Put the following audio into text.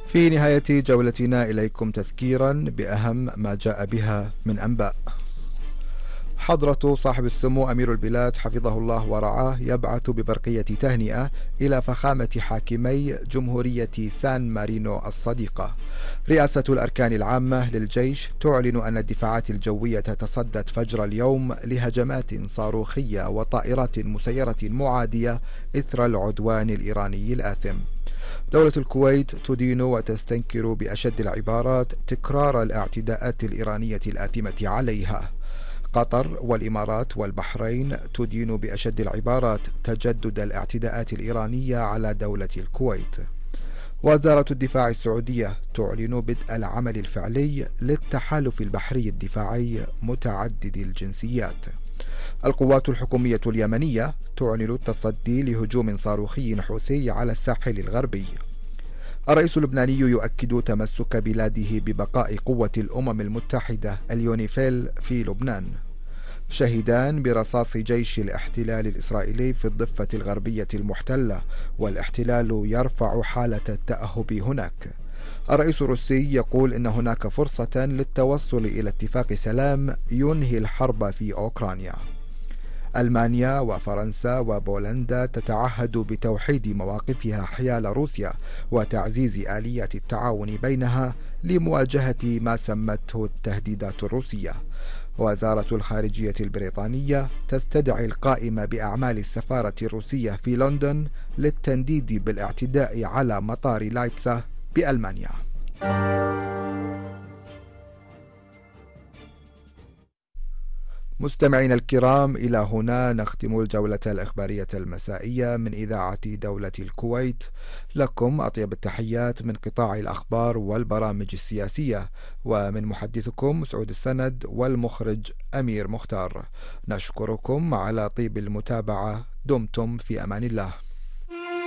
في نهاية جولتنا إليكم تذكيرا بأهم ما جاء بها من أنباء. حضرة صاحب السمو أمير البلاد حفظه الله ورعاه يبعث ببرقية تهنئة إلى فخامة حاكمي جمهورية سان مارينو الصديقة. رئاسة الأركان العامة للجيش تعلن أن الدفاعات الجوية تصدت فجر اليوم لهجمات صاروخية وطائرات مسيرة معادية إثر العدوان الإيراني الآثم. دولة الكويت تدين وتستنكر بأشد العبارات تكرار الاعتداءات الإيرانية الآثمة عليها. قطر والإمارات والبحرين تدين بأشد العبارات تجدد الاعتداءات الإيرانية على دولة الكويت. وزارة الدفاع السعودية تعلن بدء العمل الفعلي للتحالف البحري الدفاعي متعدد الجنسيات. القوات الحكومية اليمنية تعلن التصدي لهجوم صاروخي حوثي على الساحل الغربي. الرئيس اللبناني يؤكد تمسك بلاده ببقاء قوة الأمم المتحدة اليونيفيل في لبنان. شهيدان برصاص جيش الاحتلال الإسرائيلي في الضفة الغربية المحتلة، والاحتلال يرفع حالة التأهب هناك. الرئيس الروسي يقول إن هناك فرصة للتوصل إلى اتفاق سلام ينهي الحرب في أوكرانيا. ألمانيا وفرنسا وبولندا تتعهد بتوحيد مواقفها حيال روسيا وتعزيز آليات التعاون بينها لمواجهة ما سمته التهديدات الروسية. وزارة الخارجية البريطانية تستدعي القائم بأعمال السفارة الروسية في لندن للتنديد بالاعتداء على مطار لايبتسا بألمانيا. مستمعينا الكرام، إلى هنا نختم الجولة الإخبارية المسائية من إذاعة دولة الكويت. لكم أطيب التحيات من قطاع الأخبار والبرامج السياسية، ومن محدثكم سعود السند والمخرج أمير مختار. نشكركم على طيب المتابعة. دمتم في أمان الله.